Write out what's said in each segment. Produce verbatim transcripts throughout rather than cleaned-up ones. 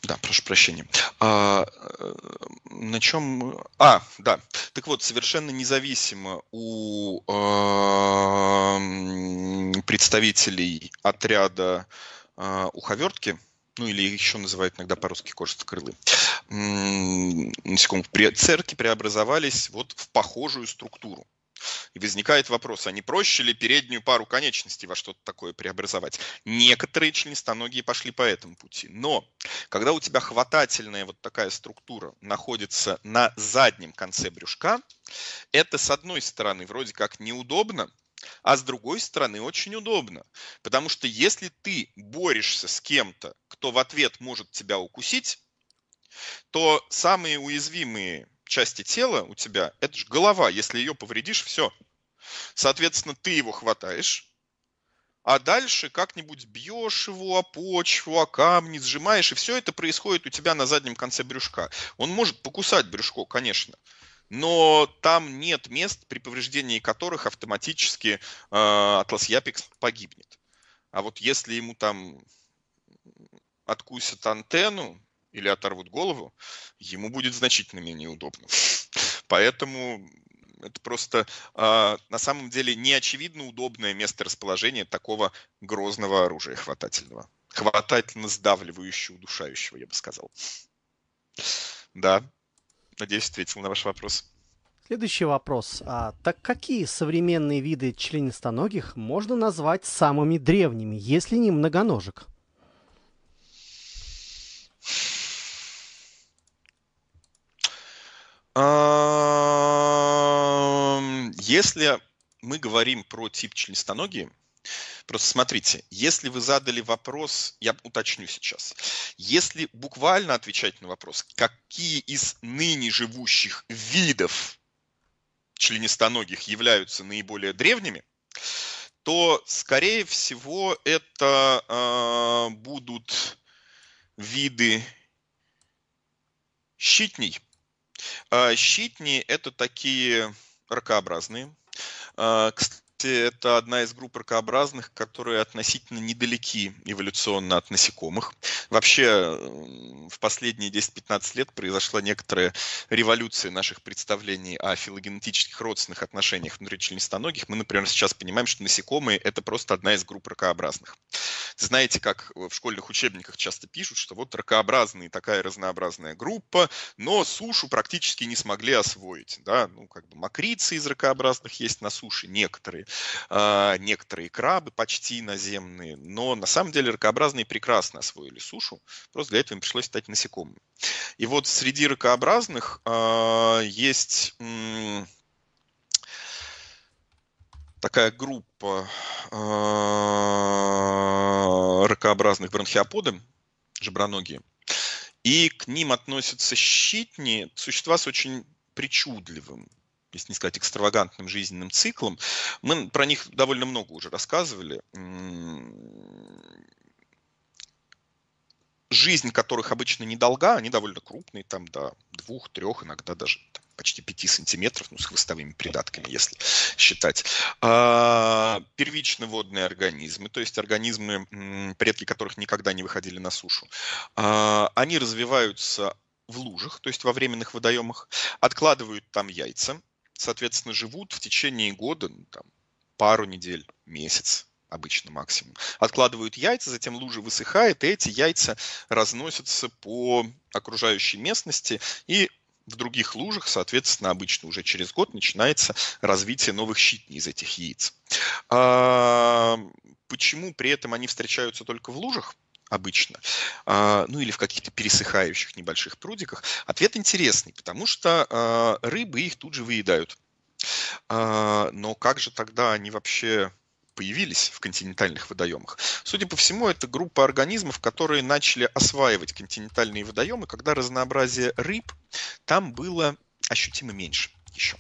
Да, прошу прощения. А, э, на чем... А, да. Так вот, совершенно независимо у ам, представителей отряда а, уховертки, ну или еще называют иногда по-русски кожистокрылы, м, насекомых, пре- церкви преобразовались вот в похожую структуру. И возникает вопрос, а не проще ли переднюю пару конечностей во что-то такое преобразовать? Некоторые членистоногие пошли по этому пути. Но когда у тебя хватательная вот такая структура находится на заднем конце брюшка, это с одной стороны вроде как неудобно, а с другой стороны очень удобно. Потому что если ты борешься с кем-то, кто в ответ может тебя укусить, то самые уязвимые части тела у тебя, это же голова. Если ее повредишь, все. Соответственно, ты его хватаешь, а дальше как-нибудь бьешь его о почву, о камни, сжимаешь, и все это происходит у тебя на заднем конце брюшка. Он может покусать брюшко, конечно, но там нет мест, при повреждении которых автоматически э, атлас япекс погибнет. А вот если ему там откусят антенну или оторвут голову, ему будет значительно менее удобно. Поэтому это просто э, на самом деле неочевидно удобное место расположения такого грозного оружия хватательного. Хватательно сдавливающего, удушающего, я бы сказал. Да, надеюсь, ответил на ваш вопрос. Следующий вопрос. А, так какие современные виды членистоногих можно назвать самыми древними, если не многоножек? Если мы говорим про тип членистоногие, просто смотрите, если вы задали вопрос, я уточню сейчас, если буквально отвечать на вопрос, какие из ныне живущих видов членистоногих являются наиболее древними, то, скорее всего, это э, будут виды щитней. Э, щитни – это такие ракообразные. Э, кстати, это одна из групп ракообразных, которые относительно недалеки эволюционно от насекомых. Вообще, в последние десять-пятнадцать лет произошла некоторая революция наших представлений о филогенетических родственных отношениях внутри членистоногих. Мы, например, сейчас понимаем, что насекомые – это просто одна из групп ракообразных. Знаете, как в школьных учебниках часто пишут, что вот ракообразные такая разнообразная группа, но сушу практически не смогли освоить. Да? Ну, как бы мокрицы из ракообразных есть на суше, некоторые. А, некоторые крабы почти наземные. Но на самом деле ракообразные прекрасно освоили сушу, просто для этого им пришлось стать насекомыми. И вот среди ракообразных а, есть м, такая группа а, ракообразных бронхиоподы, жаброногие, и к ним относятся щитни, существа с очень причудливым, если не сказать экстравагантным жизненным циклом. Мы про них довольно много уже рассказывали. Жизнь которых обычно недолга, они довольно крупные, там до двух-трех, иногда даже там, почти пяти сантиметров, ну, с хвостовыми придатками, если считать. А, первично водные организмы, то есть организмы, предки которых никогда не выходили на сушу. А, они развиваются в лужах, то есть во временных водоемах, откладывают там яйца, соответственно, живут в течение года, ну, там, пару недель, месяц обычно максимум. Откладывают яйца, затем лужа высыхает, и эти яйца разносятся по окружающей местности, и в других лужах, соответственно, обычно уже через год начинается развитие новых щитней из этих яиц. А почему при этом они встречаются только в лужах? Обычно, ну или в каких-то пересыхающих небольших прудиках. Ответ интересный, потому что рыбы их тут же выедают. Но как же тогда они вообще появились в континентальных водоемах? Судя по всему, это группа организмов, которые начали осваивать континентальные водоемы, когда разнообразие рыб там было ощутимо меньше еще.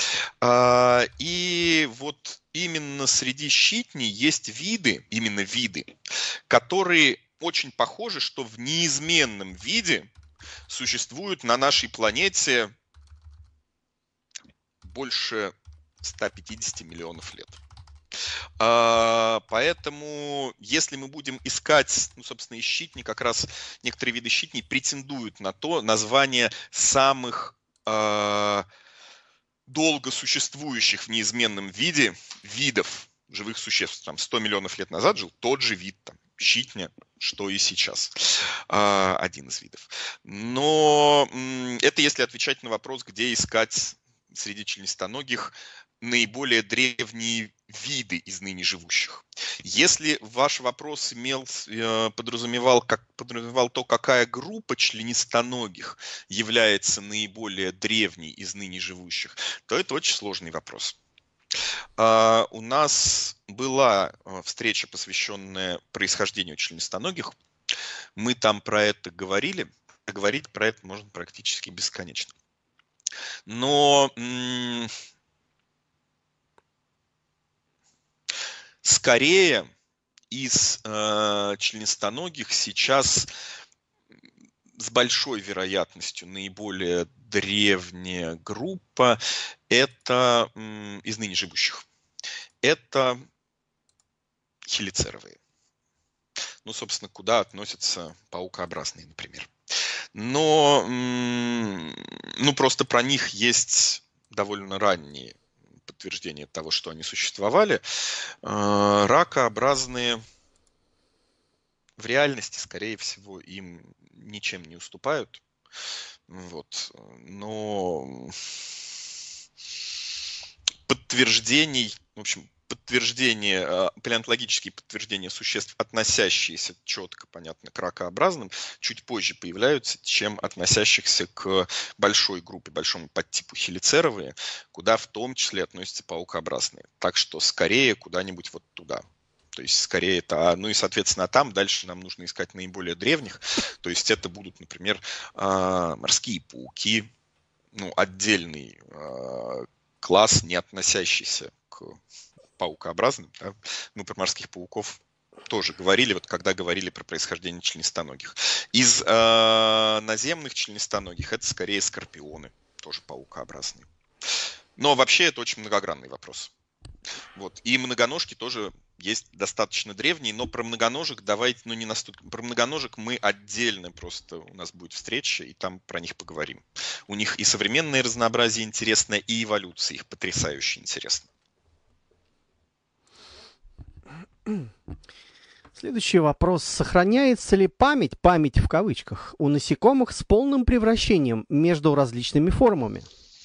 И вот именно среди щитней есть виды, именно виды, которые очень похожи, что в неизменном виде существуют на нашей планете больше ста пятидесяти миллионов лет. А, поэтому, если мы будем искать, ну, собственно, и щитни, как раз некоторые виды щитней претендуют на то название самых а, долго существующих в неизменном виде видов живых существ. Там сто миллионов лет назад жил тот же вид, там, щитня, что и сейчас. А, один из видов. Но м, это если отвечать на вопрос, где искать среди членистоногих наиболее древние виды из ныне живущих. Если ваш вопрос имел, э, подразумевал, как, подразумевал то, какая группа членистоногих является наиболее древней из ныне живущих, то это очень сложный вопрос. А, у нас была э, встреча, посвященная происхождению членистоногих. Мы там про это говорили. Говорить про это можно практически бесконечно. Но м- скорее из э, членистоногих сейчас с большой вероятностью наиболее древняя группа это м, из ныне живущих. Это хелицеровые. Ну, собственно, куда относятся паукообразные, например. Но м, ну, просто про них есть довольно ранние подтверждения того, что они существовали. Э, Ракообразные в реальности, скорее всего, им ничем не уступают. Вот. Но подтверждений, в общем, подтверждения, палеонтологические подтверждения существ, относящиеся четко, понятно, к ракообразным, чуть позже появляются, чем относящихся к большой группе, большому подтипу хелицеровые, куда в том числе относятся паукообразные. Так что скорее куда-нибудь вот туда. То есть скорее это, ну и соответственно там дальше нам нужно искать наиболее древних. То есть это будут, например, морские пауки, ну отдельный класс, не относящийся к паукообразным. Да? Мы про морских пауков тоже говорили, вот когда говорили про происхождение членистоногих. Из э, наземных членистоногих это скорее скорпионы, тоже паукообразные. Но вообще это очень многогранный вопрос. Вот. И многоножки тоже есть достаточно древние, но про многоножек давайте, ну не настолько, про многоножек мы отдельно просто, у нас будет встреча, и там про них поговорим. У них и современное разнообразие интересное, и эволюция их потрясающе интересна. Следующий вопрос. Сохраняется ли память, память в кавычках, у насекомых с полным превращением между различными формами?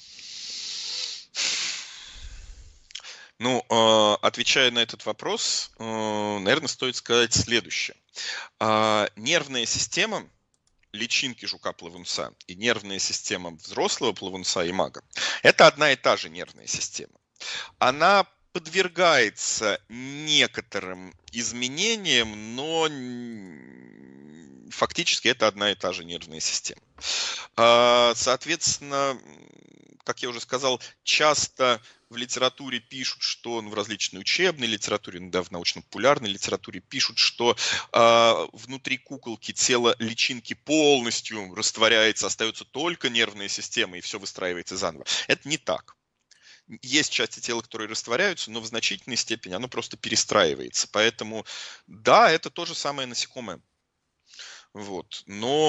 Ну, отвечая на этот вопрос, наверное, стоит сказать следующее. Нервная система личинки жука-плавунца и нервная система взрослого плавунца и мага – это одна и та же нервная система. Она подвергается некоторым изменениям, но фактически это одна и та же нервная система. Соответственно, как я уже сказал, часто в литературе пишут, что ну, в различной учебной литературе, да, в научно-популярной литературе пишут, что э, внутри куколки тело личинки полностью растворяется, остается только нервная система, и все выстраивается заново. Это не так. Есть части тела, которые растворяются, но в значительной степени оно просто перестраивается. Поэтому, да, это то же самое насекомое. Вот.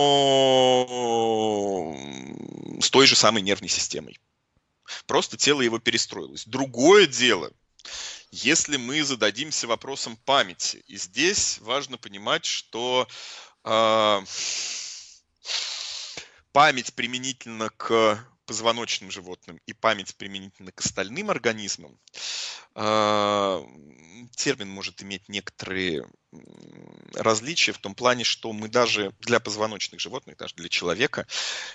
Но с той же самой нервной системой. Просто тело его перестроилось. Другое дело, если мы зададимся вопросом памяти. И здесь важно понимать, что э, память применительно к позвоночным животным и память применительно к остальным организмам, э, термин может иметь некоторые различия в том плане, что мы даже для позвоночных животных, даже для человека,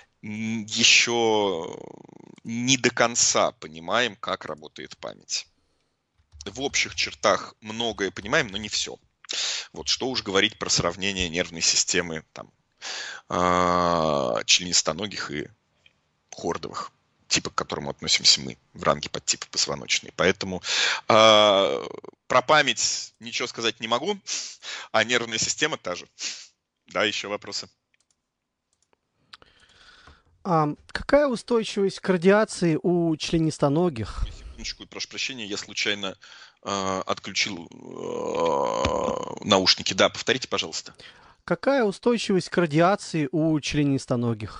еще не до конца понимаем, как работает память. В общих чертах многое понимаем, но не все. Вот что уж говорить про сравнение нервной системы там, членистоногих и хордовых, типа к которому относимся мы в ранге подтипа позвоночные. Поэтому э, про память ничего сказать не могу, а нервная система та же. Да, еще вопросы? А какая устойчивость к радиации у членистоногих? Секундочку, прошу прощения, я случайно э, отключил э, наушники. Да, повторите, пожалуйста. Какая устойчивость к радиации у членистоногих?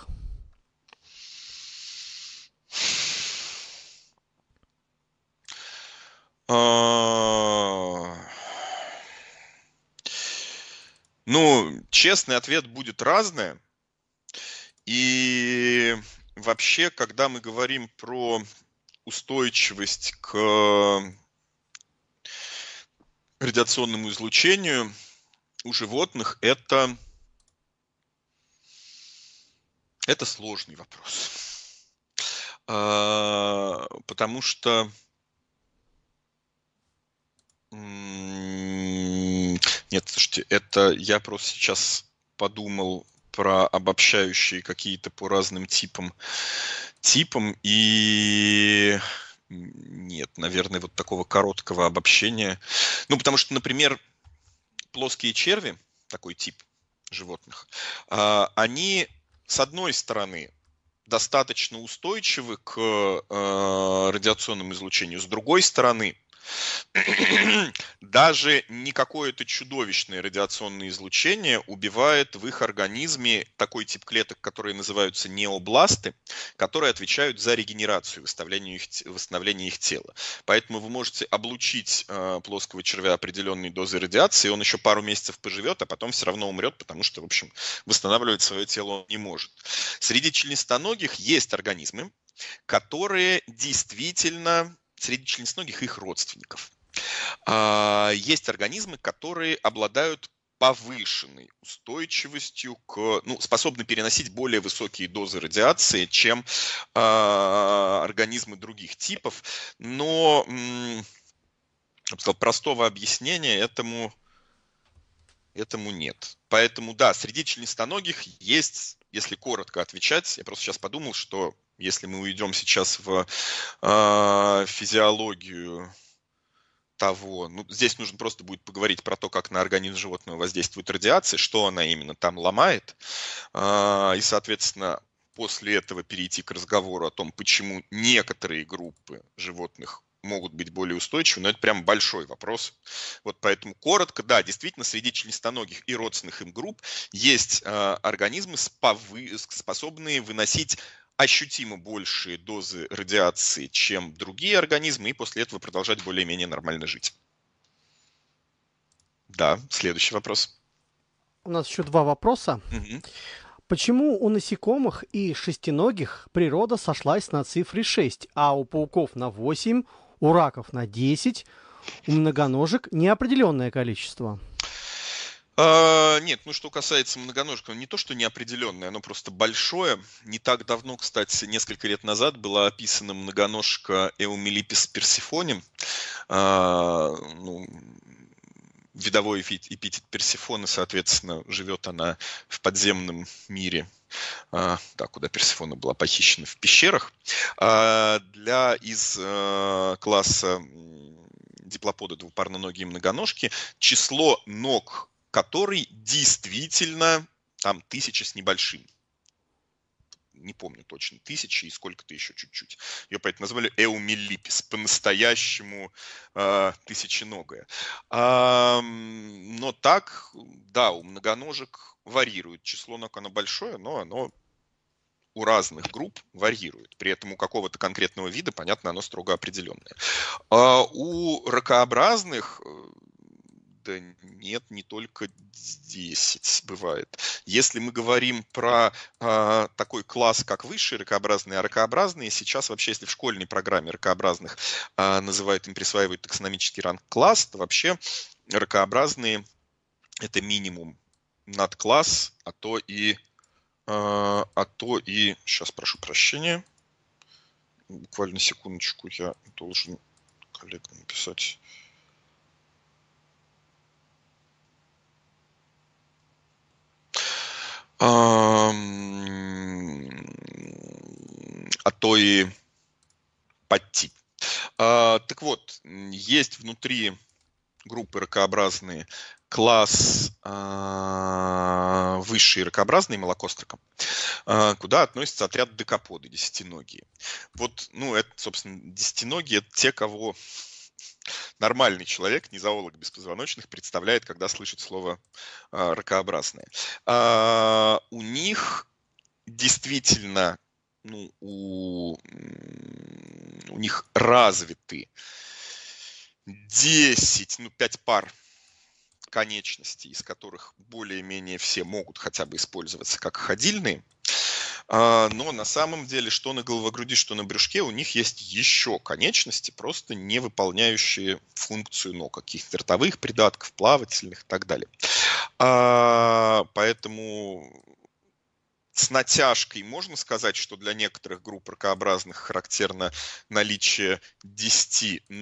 А, Ну, честный ответ будет разный. И вообще, когда мы говорим про устойчивость к радиационному излучению у животных, это, это сложный вопрос. А, Потому что м, нет, слушайте, это я просто сейчас подумал про обобщающие какие-то по разным типам типам и нет, наверное, вот такого короткого обобщения. Ну, потому что, например, плоские черви, такой тип животных, а, они, с одной стороны, достаточно устойчивы к э, радиационному излучению, с другой стороны, даже не какое-то чудовищное радиационное излучение убивает в их организме такой тип клеток, которые называются необласты, которые отвечают за регенерацию, восстановление их, восстановление их тела. Поэтому вы можете облучить э, плоского червя определенной дозой радиации, он еще пару месяцев поживет, а потом все равно умрет, потому что, в общем, восстанавливать свое тело он не может. Среди членистоногих есть организмы, которые действительно среди членистоногих и их родственников. Есть организмы, которые обладают повышенной устойчивостью к, ну, способны переносить более высокие дозы радиации, чем э, организмы других типов. Но, м, я бы сказал, простого объяснения этому, этому нет. Поэтому, да, среди членистоногих есть, если коротко отвечать, я просто сейчас подумал, что если мы уйдем сейчас в э, физиологию того, ну, здесь нужно просто будет поговорить про то, как на организм животного воздействует радиация, что она именно там ломает, и, соответственно, после этого перейти к разговору о том, почему некоторые группы животных могут быть более устойчивы, но это прям большой вопрос. Вот поэтому коротко, да, действительно, среди членистоногих и родственных им групп есть э, организмы, способные выносить ощутимо большие дозы радиации, чем другие организмы, и после этого продолжать более-менее нормально жить. Да, следующий вопрос. У нас еще два вопроса. Угу. Почему у насекомых и шестиногих природа сошлась на цифре шесть, а у пауков на восемь, у раков на десять, у многоножек неопределенное количество? А, нет, ну что касается многоножек, не то, что неопределенное, оно просто большое. Не так давно, кстати, несколько лет назад была описана многоножка Эумелипис персифони. А, ну, видовой эпитет Персифоны, соответственно, живет она в подземном мире, а, да, куда Персифона была похищена, в пещерах. А, для из а, класса диплопода двупарноногие многоножки число ног которой действительно там тысяча с небольшим. Не помню точно, тысячи и сколько-то еще чуть-чуть. Ее поэтому назвали Эумелипис, по-настоящему э, тысяченогая. А, но так, да, у многоножек варьирует. Число ног, оно большое, но оно у разных групп варьирует. При этом у какого-то конкретного вида, понятно, оно строго определенное. А у ракообразных... Да нет, не только десять бывает. Если мы говорим про э, такой класс, как высшие ракообразные, а ракообразные, сейчас вообще, если в школьной программе ракообразных э, называют, им присваивают таксономический ранг класс, то вообще ракообразные это минимум надкласс, а то и, э, а то и, сейчас прошу прощения, буквально секундочку, я должен коллегам написать. А то и подтип. А, так вот, есть внутри группы ракообразные класс а, высшие ракообразные молокостроком, а, куда относится отряд декаподы, десятиногие. Вот, ну, это, собственно, десятиногие, это те, кого нормальный человек, не зоолог беспозвоночных, представляет, когда слышит слово а, ракообразные. А, у них действительно, ну, у, у них развиты десять, ну, пять пар конечностей, из которых более-менее все могут хотя бы использоваться как ходильные. Но на самом деле, что на головогруди, что на брюшке, у них есть еще конечности, просто не выполняющие функцию ног, каких-то ротовых придатков, плавательных и так далее. Поэтому с натяжкой можно сказать, что для некоторых групп ракообразных характерно наличие десяти